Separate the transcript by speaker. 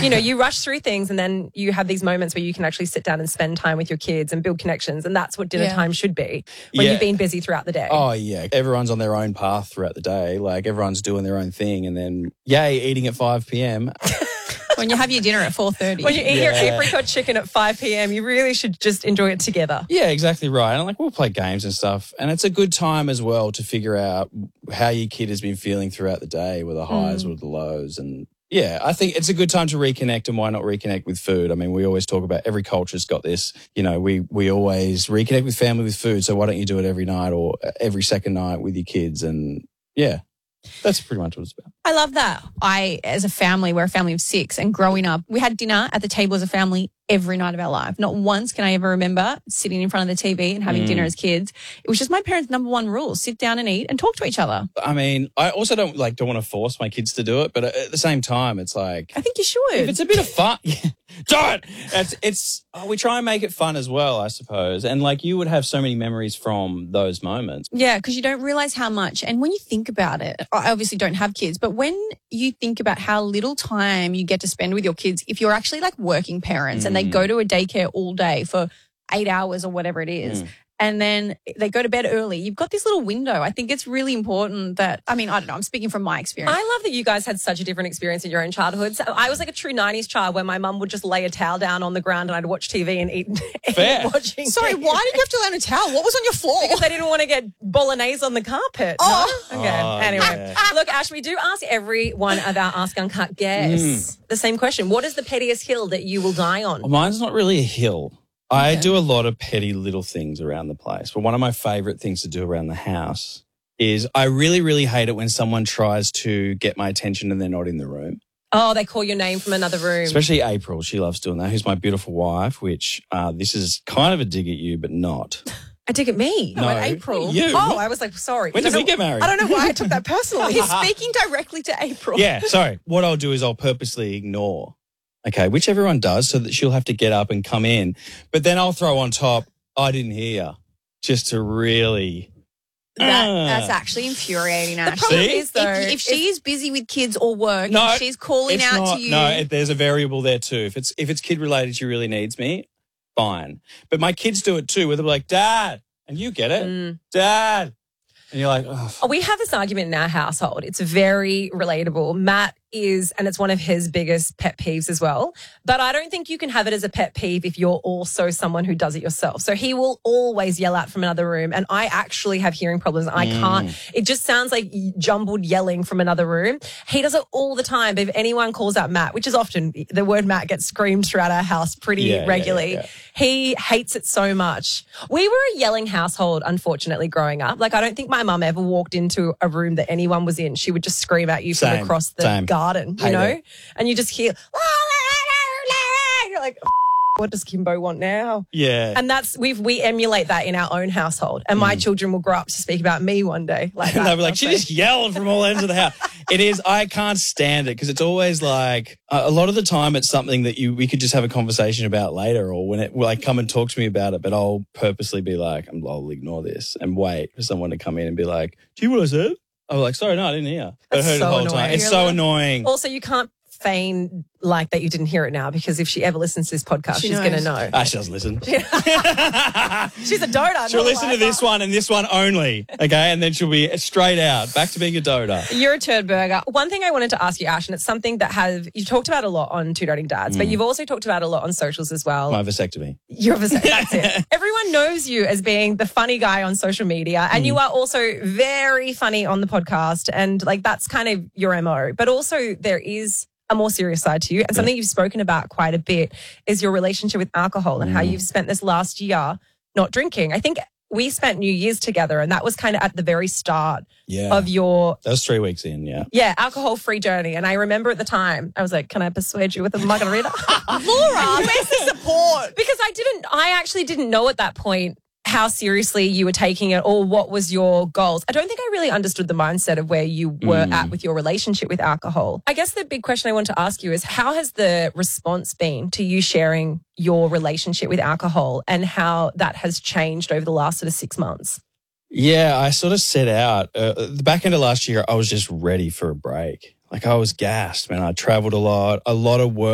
Speaker 1: you rush through things and then you have these moments where you can actually sit down and spend time with your kids and build connections. And that's what dinner time should be when you've been busy throughout the day.
Speaker 2: Oh, yeah. Everyone's on their own path throughout the day. Like everyone's doing their own thing and then, yay, eating at 5 p.m.
Speaker 3: When you have your dinner at 4:30.
Speaker 1: When you eat your apricot chicken at 5 p.m, you really should just enjoy it together.
Speaker 2: Yeah, exactly right. And we'll play games and stuff. And it's a good time as well to figure out how your kid has been feeling throughout the day, with the highs, with the lows. And yeah, I think it's a good time to reconnect, and why not reconnect with food? I mean, we always talk about every culture's got this, we always reconnect with family with food. So why don't you do it every night or every second night with your kids? And yeah. That's pretty much what it's about.
Speaker 3: I love that. As a family, we're a family of 6, and growing up, we had dinner at the table as a family every night of our life. Not once can I ever remember sitting in front of the TV and having dinner as kids. It was just my parents' number one rule: sit down and eat and talk to each other.
Speaker 2: I mean, I also don't want to force my kids to do it, but at the same time, it's like,
Speaker 3: I think you should.
Speaker 2: If it's a bit of fun, do it. We try and make it fun as well, I suppose. And you would have so many memories from those moments.
Speaker 3: Yeah, because you don't realize how much. And when you think about it, I obviously don't have kids, but when you think about how little time you get to spend with your kids, if you're actually working parents and they go to a daycare all day for 8 hours or whatever it is, and then they go to bed early, you've got this little window. I think it's really important that, I don't know, I'm speaking from my experience.
Speaker 1: I love that you guys had such a different experience in your own childhoods. I was like a true 90s child where my mum would just lay a towel down on the ground and I'd watch TV and eat. Watching
Speaker 3: Sorry,
Speaker 1: TV.
Speaker 3: why did you have to lay on a towel? What was on your floor?
Speaker 1: Because I didn't want to get bolognese on the carpet.
Speaker 3: Oh.
Speaker 1: No? Okay. Anyway. Look, Ash, we do ask every one of our Ask Uncut guests the same question. What is the pettiest hill that you will die on?
Speaker 2: Mine's not really a hill. I do a lot of petty little things around the place. But one of my favourite things to do around the house is I really, really hate it when someone tries to get my attention and they're not in the room.
Speaker 1: Oh, they call your name from another room.
Speaker 2: Especially April. She loves doing that. Who's my beautiful wife, which this is kind of a dig at you, but not.
Speaker 1: A dig at me?
Speaker 2: No,
Speaker 1: at April.
Speaker 2: You.
Speaker 1: Oh, I was like, sorry.
Speaker 2: When did we get married?
Speaker 1: I don't know why I took that personally.
Speaker 3: He's speaking directly to April.
Speaker 2: Yeah, sorry. What I'll do is I'll purposely ignore. Okay, which everyone does, so that she'll have to get up and come in. But then I'll throw on top, I didn't hear, just to really...
Speaker 3: That's actually infuriating, Ash.
Speaker 1: The problem is, though...
Speaker 3: If she is busy with kids or work,
Speaker 2: No,
Speaker 3: and she's calling
Speaker 2: it's
Speaker 3: out
Speaker 2: not,
Speaker 3: to you...
Speaker 2: No, there's a variable there too. If it's kid-related, she really needs me, fine. But my kids do it too, where they're like, Dad, and you get it, Dad. And you're like, oh.
Speaker 1: We have this argument in our household. It's very relatable. Matt is, and it's one of his biggest pet peeves as well. But I don't think you can have it as a pet peeve if you're also someone who does it yourself. So he will always yell out from another room. And I actually have hearing problems. I can't. It just sounds like jumbled yelling from another room. He does it all the time. But if anyone calls out Matt, which is often, the word Matt gets screamed throughout our house pretty regularly. He hates it so much. We were a yelling household, unfortunately, growing up. I don't think my mum ever walked into a room that anyone was in. She would just scream at you from across the garden, you know? And you just hear, you're like, what does Kimbo want now?
Speaker 2: Yeah.
Speaker 1: And we emulate that in our own household. And my children will grow up to speak about me one day.
Speaker 2: And they'll be like, she just yelled from all ends of the house. It is, I can't stand it because it's always like, a lot of the time it's something that we could just have a conversation about later, or when it come and talk to me about it, but I'll purposely be like, I'll ignore this and wait for someone to come in and be like, do you hear what I said? I'm like, sorry, no, I didn't hear. But I heard it the whole time. It's so annoying.
Speaker 1: Also, you can't feign like that you didn't hear it now, because if she ever listens to this podcast, she's going to know.
Speaker 2: She doesn't listen.
Speaker 1: She's a doter.
Speaker 2: She'll listen to this one and this one only, okay? And then she'll be straight out, back to being a doter.
Speaker 1: You're a turd burger. One thing I wanted to ask you, Ash, and it's something that you've talked about a lot on Two Doting Dads, but you've also talked about a lot on socials as well.
Speaker 2: My vasectomy.
Speaker 1: Your vasectomy, that's it. Everyone knows you as being the funny guy on social media, and you are also very funny on the podcast, and that's kind of your MO. But also there is a more serious side to you, and something you've spoken about quite a bit is your relationship with alcohol and how you've spent this last year not drinking. I think we spent New Year's together, and that was kind of at the very start of your...
Speaker 2: That was 3 weeks in,
Speaker 1: Yeah, alcohol-free journey. And I remember at the time, I was like, can I persuade you with a margarita?
Speaker 3: Laura, where's the support?
Speaker 1: Because I actually didn't know at that point how seriously you were taking it or what was your goals. I don't think I really understood the mindset of where you were at with your relationship with alcohol. I guess the big question I want to ask you is, how has the response been to you sharing your relationship with alcohol and how that has changed over the last sort of 6 months?
Speaker 2: Yeah, I sort of set out. The back end of last year, I was just ready for a break. I was gassed, man. I traveled a lot of work.